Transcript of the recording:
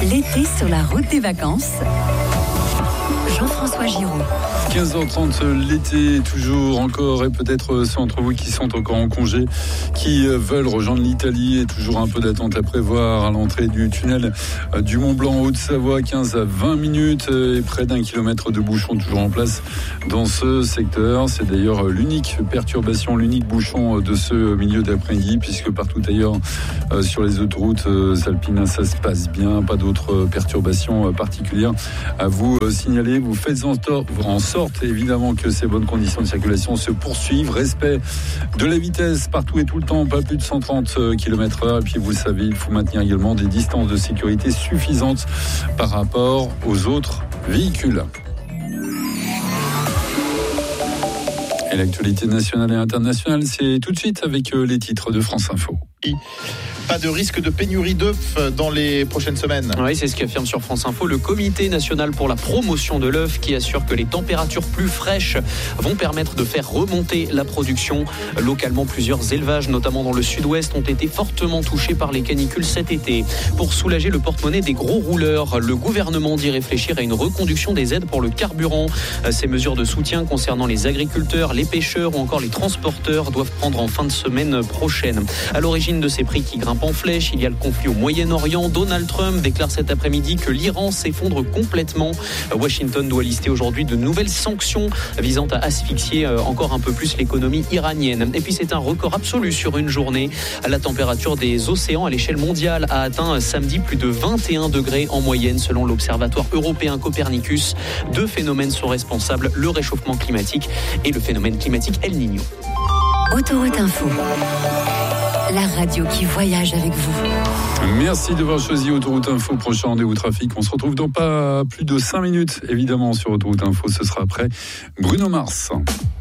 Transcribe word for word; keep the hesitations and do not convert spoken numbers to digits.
L'été sur la route des vacances. Jean-François Giraud. quinze heures trente, l'été toujours encore, et peut-être ceux d'entre vous qui sont encore en congé, qui veulent rejoindre l'Italie, et toujours un peu d'attente à prévoir à l'entrée du tunnel du Mont Blanc, Haute-Savoie, quinze à vingt minutes, et près d'un kilomètre de bouchon toujours en place dans ce secteur. C'est d'ailleurs l'unique perturbation, l'unique bouchon de ce milieu d'après-midi, puisque partout ailleurs sur les autoroutes alpines, ça se passe bien, pas d'autres perturbations particulières à vous signaler. Vous faites en sorte évidemment que ces bonnes conditions de circulation se poursuivent. Respect de la vitesse partout et tout le temps, pas plus de cent trente kilomètres heure. Et puis vous le savez, il faut maintenir également des distances de sécurité suffisantes par rapport aux autres véhicules. Et l'actualité nationale et internationale, c'est tout de suite avec les titres de France Info. Pas de risque de pénurie d'œufs dans les prochaines semaines. Oui, c'est ce qu'affirme sur France Info le Comité national pour la promotion de l'œuf, qui assure que les températures plus fraîches vont permettre de faire remonter la production. Localement, plusieurs élevages, notamment dans le sud-ouest, ont été fortement touchés par les canicules cet été. Pour soulager le porte-monnaie des gros rouleurs, le gouvernement dit réfléchir à une reconduction des aides pour le carburant. Ces mesures de soutien concernant les agriculteurs, les pêcheurs ou encore les transporteurs doivent prendre en fin de semaine prochaine. À l'origine de ces prix qui grimpent en flèche, il y a le conflit au Moyen-Orient. Donald Trump déclare cet après-midi que l'Iran s'effondre complètement. Washington doit lister aujourd'hui de nouvelles sanctions visant à asphyxier encore un peu plus l'économie iranienne. Et puis c'est un record absolu sur une journée. La température des océans à l'échelle mondiale a atteint samedi plus de vingt et un degrés en moyenne selon l'Observatoire européen Copernicus. Deux phénomènes sont responsables, le réchauffement climatique et le phénomène climatique El Niño. Autoroute Info. La radio qui voyage avec vous. Merci d'avoir choisi Autoroute Info. Prochain rendez-vous trafic. On se retrouve dans pas plus de cinq minutes, évidemment, sur Autoroute Info. Ce sera après Bruno Mars.